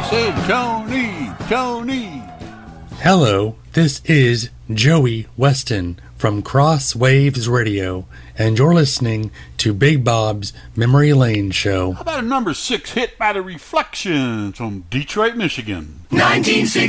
Say Tony, Tony. Hello, this is Joey Weston from Cross Waves Radio, and you're listening to Big Bob's Memory Lane Show. How about a number 6 hit by the Reflections from Detroit, Michigan? 1960.